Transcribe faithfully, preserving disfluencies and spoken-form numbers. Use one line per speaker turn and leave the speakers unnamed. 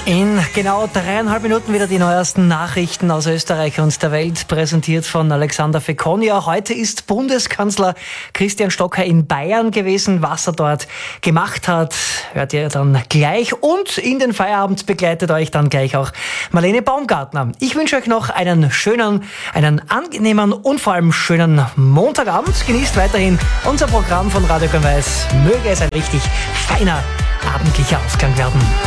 In genau dreieinhalb Minuten wieder die neuesten Nachrichten aus Österreich und der Welt, präsentiert von Alexander Fekonia. Heute ist Bundeskanzler Christian Stocker in Bayern gewesen. Was er dort gemacht hat, hört ihr dann gleich. Und in den Feierabend begleitet euch dann gleich auch Marlene Baumgartner. Ich wünsche euch noch einen schönen, einen angenehmen und vor allem schönen Montagabend. Genießt weiterhin unser Programm von Radio Weiß. Möge es ein richtig feiner abendlicher Ausgang werden.